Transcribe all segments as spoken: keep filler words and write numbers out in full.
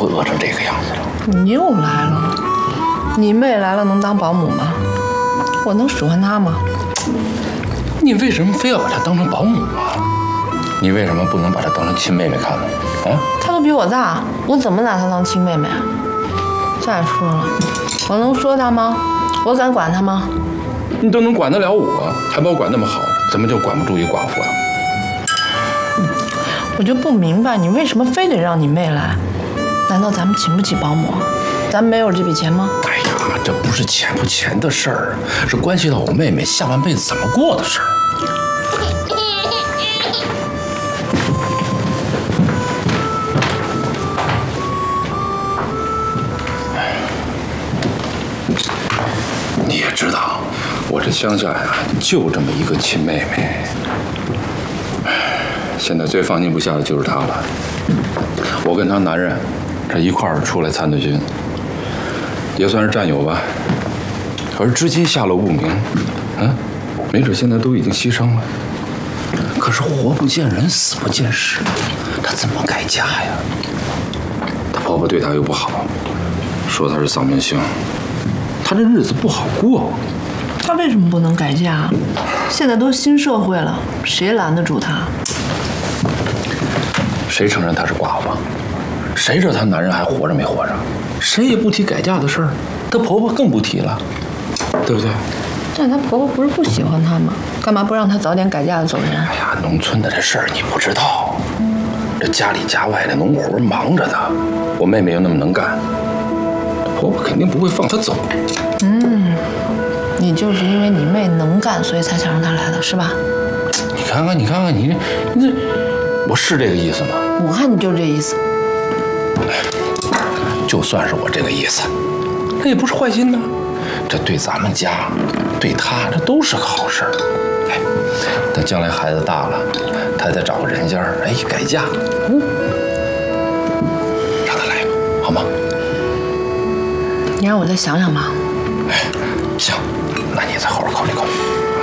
会饿成这个样子了。 你又来了，你妹来了能当保姆吗？我能使唤她吗？ 你为什么非要把她当成保姆啊？你为什么不能把她当成亲妹妹看呢？啊？ 她都比我大，我怎么拿她当亲妹妹啊？再说了，我能说她吗？我敢管她吗？ 你都能管得了我，还把我管那么好，怎么就管不住一寡妇啊？ 我就不明白你为什么非得让你妹来？难道咱们请不起保姆？咱们没有这笔钱吗？ 哎呀，这不是钱不钱的事儿，是关系到我妹妹下半辈子怎么过的事儿。你也知道，我这乡下呀，就这么一个亲妹妹。现在最放心不下的就是她了。我跟她男人这一块儿出来参的军，也算是战友吧。可是至今下落不明，啊，没准现在都已经牺牲了。可是活不见人，死不见尸，她怎么改嫁呀？她婆婆对她又不好，说她是丧门星，她这日子不好过。 她为什么不能改嫁？现在都新社会了，谁拦得住她？ 谁承认她是寡妇？谁知道她男人还活着没活着？谁也不提改嫁的事儿，她婆婆更不提了，对不对？ 但她婆婆不是不喜欢她吗？干嘛不让她早点改嫁的走人？ 哎呀，农村的这事儿你不知道，这家里家外的农活忙着呢，我妹妹又那么能干，婆婆肯定不会放她走。 嗯，你就是因为你妹能干，所以才想让她来的是吧？ 你看看，你看看，你这，你这，我是这个意思吗？ 我看你就是这意思。 就算是我这个意思，这也不是坏心的，这对咱们家，对她，这都是个好事儿。哎，等将来孩子大了，她再找个人家，哎，改嫁，嗯，让她来吧，好吗？ 你让我再想想吧。 哎，行，那你再好好考虑考虑。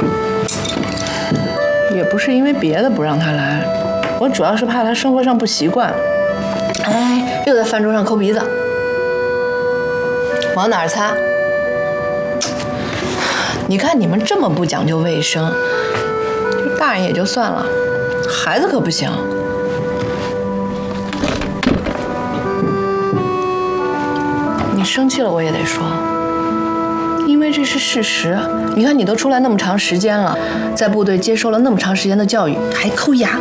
也不是因为别的不让她来，我主要是怕她生活上不习惯。哎，又在饭桌上抠鼻子，往哪儿擦？你看你们这么不讲究卫生，大人也就算了，孩子可不行。你生气了我也得说，因为这是事实。你看你都出来那么长时间了，在部队接受了那么长时间的教育，还抠牙。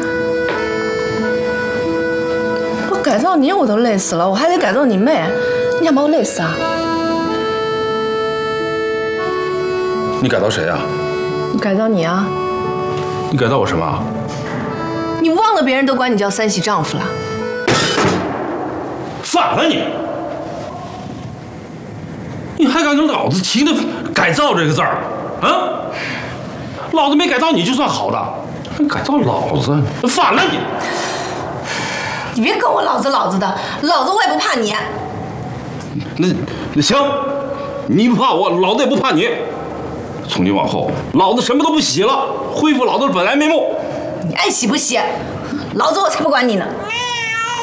我改造你我都累死了，我还得改造你妹，你想把我累死啊？ 你改造谁啊？ 改造你啊？ 你改造我什么啊？ 你忘了别人都管你叫三喜丈夫了？ 反了你！你还敢跟老子提那改造这个字儿啊？老子没改造你就算好的，还改造老子，反了你！ 你别跟我老子老子的，老子我也不怕你。 那那行，你不怕我，老子也不怕你。从今往后，老子什么都不洗了，恢复老子的本来面目。 你爱洗不洗，老子我才不管你呢。